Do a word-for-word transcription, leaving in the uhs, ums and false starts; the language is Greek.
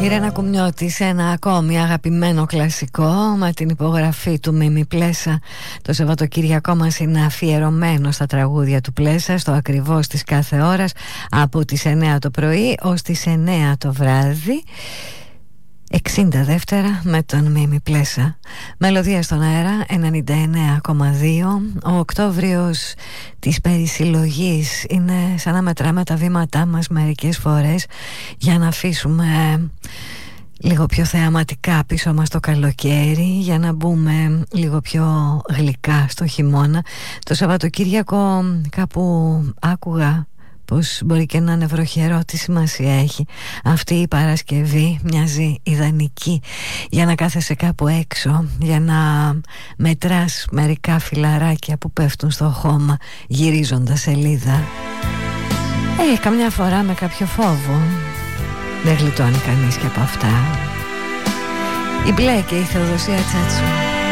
Ρένα Κουμνιώτη σε ένα ακόμη αγαπημένο κλασικό με την υπογραφή του Μίμη Πλέσα. Το Σαββατοκύριακό μας είναι αφιερωμένο στα τραγούδια του Πλέσα, στο ακριβώς της κάθε ώρας, από τις εννιά το πρωί ως τις εννιά το βράδυ. εξήντα δεύτερα με τον Μίμη Πλέσα. Μελωδία στον αέρα ενενήντα εννέα κόμμα δύο. Ο Οκτώβριος της περισυλλογής είναι σαν να μετράμε τα βήματά μας μερικές φορές για να αφήσουμε λίγο πιο θεαματικά πίσω μας το καλοκαίρι, για να μπούμε λίγο πιο γλυκά στο χειμώνα. Το Σαββατοκύριακο κάπου άκουγα πως μπορεί και να είναι βροχερό, τι σημασία έχει. Αυτή η Παρασκευή μοιάζει ιδανική για να κάθεσαι κάπου έξω, για να μετράς μερικά φιλαράκια που πέφτουν στο χώμα γυρίζοντας σελίδα. Ε, καμιά φορά με κάποιο φόβο. Δεν γλιτώνει κανείς και από αυτά. Η Μπλε και η Θεοδοσία Τσάτσου.